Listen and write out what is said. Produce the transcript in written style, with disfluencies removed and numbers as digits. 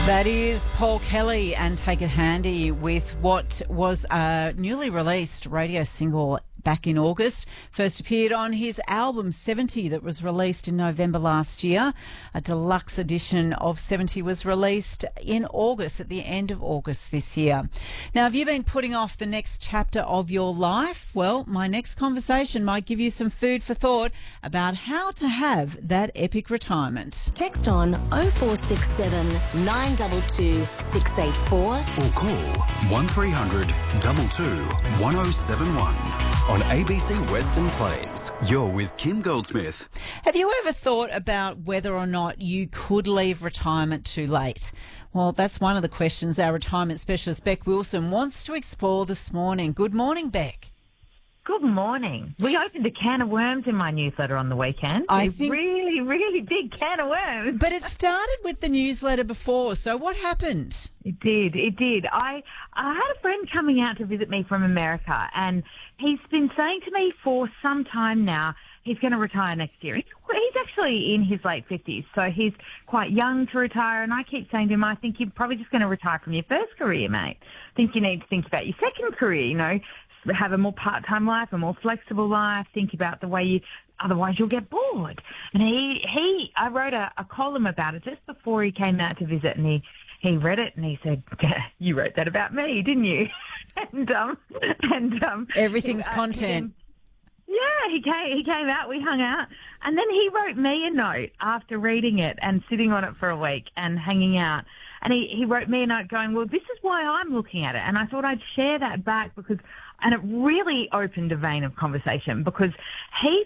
That is Paul Kelly and Take It Handy with what was a newly released radio single back in August. First appeared on his album 70 that was released in November last year. A deluxe edition of 70 was released in August, at the end of August this year. Now, have you been putting off the next chapter of your life? Well, my next conversation might give you some food for thought about how to have that epic retirement. Text on 0467 922 684 or call 1300 22 1071 on ABC Western Plains. You're with Kim Goldsmith. Have you ever thought about whether or not you could leave retirement too late? Well, that's one of the questions our retirement specialist Beck Wilson wants to explore this morning. Good morning, Beck. Good morning. We opened a can of worms in my newsletter on the weekend. Really big can of worms. But it started with the newsletter before, so what happened? It did. I had a friend coming out to visit me from America, and he's been saying to me for some time now he's going to retire next year. He's actually in his late 50s, so he's quite young to retire, and I keep saying to him, I think you're probably just going to retire from your first career, mate. I think you need to think about your second career, have a more part-time life, a more flexible life, think about the way otherwise you'll get bored. And I wrote a column about it just before he came out to visit, and he read it and he said, you wrote that about me, didn't you? and everything's content. Yeah, he came out, we hung out, and then he wrote me a note after reading it and sitting on it for a week and hanging out. And he wrote me a note going, well, this is why I'm looking at it. And I thought I'd share that back and it really opened a vein of conversation because he